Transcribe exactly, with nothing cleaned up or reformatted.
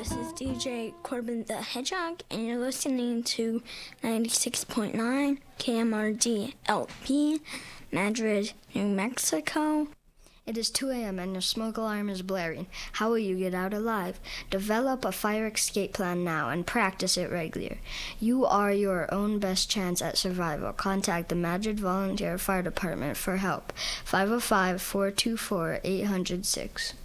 this is D J Corbin the Hedgehog, and you're listening to ninety-six point nine K M R D L P, Madrid, New Mexico. It is two a.m. and your smoke alarm is blaring. How will you get out alive? Develop a fire escape plan now and practice it regularly. You are your own best chance at survival. Contact the Madrid Volunteer Fire Department for help. five oh five, four two four, eight oh six.